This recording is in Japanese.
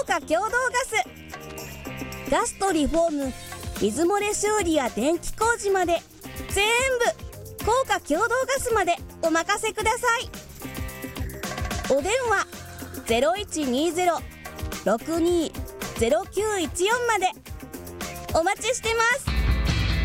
華共同ガスとリフォーム、水漏れ修理や電気工事まで全部高華共同ガスまでお任せください。お電話 0120-620914 までお待ちしてます。